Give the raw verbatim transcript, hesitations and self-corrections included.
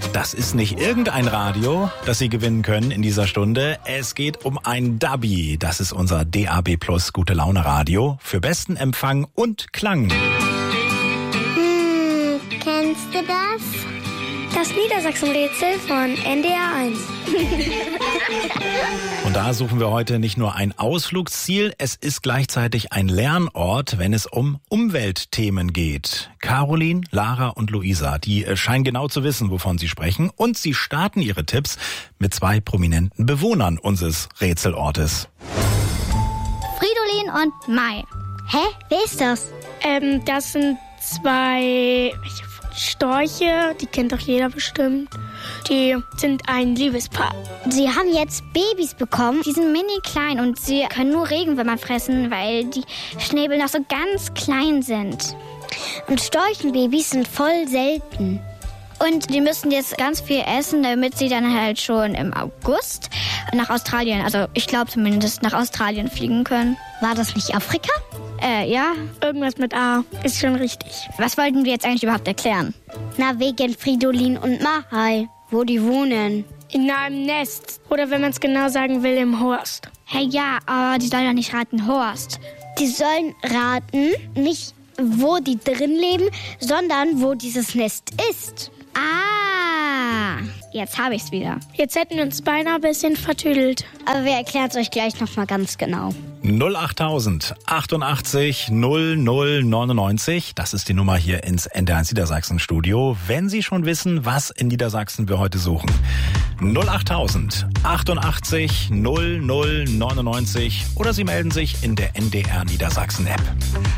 Das ist nicht irgendein Radio, das Sie gewinnen können in dieser Stunde. Es geht um ein Dabi. Das ist unser D A B Plus Gute Laune Radio für besten Empfang und Klang. Hm, kennst du das? Das Niedersachsen-Rätsel von N D R eins. Und da suchen wir heute nicht nur ein Ausflugsziel, es ist gleichzeitig ein Lernort, wenn es um Umweltthemen geht. Caroline, Lara und Luisa, die scheinen genau zu wissen, wovon sie sprechen. Und sie starten ihre Tipps mit zwei prominenten Bewohnern unseres Rätselortes. Fridolin und Mai. Hä? Wer ist das? Ähm, das sind zwei Storche, die kennt doch jeder bestimmt. Die sind ein Liebespaar. Sie haben jetzt Babys bekommen. Die sind mini klein und sie können nur Regenwürmer fressen, weil die Schnäbel noch so ganz klein sind. Und Storchenbabys sind voll selten. Und die müssen jetzt ganz viel essen, damit sie dann halt schon im August nach Australien, also ich glaube zumindest nach Australien fliegen können. War das nicht Afrika? Äh, ja. Irgendwas mit A, ist schon richtig. Was wollten wir jetzt eigentlich überhaupt erklären? Na, wegen Fridolin und Mahai, wo die wohnen. In einem Nest. Oder wenn man es genau sagen will, im Horst. Hey, ja, aber die sollen doch nicht raten, Horst. Die sollen raten, nicht wo die drin leben, sondern wo dieses Nest ist. Ah, jetzt habe ich's wieder. Jetzt hätten wir uns beinahe ein bisschen vertüdelt. Aber wir erklären es euch gleich nochmal ganz genau. null achttausend achtundachtzig null null neunundneunzig, das ist die Nummer hier ins N D R eins Niedersachsen Studio, wenn Sie schon wissen, was in Niedersachsen wir heute suchen. null achttausend achtundachtzig null null neunundneunzig oder Sie melden sich in der N D R Niedersachsen App.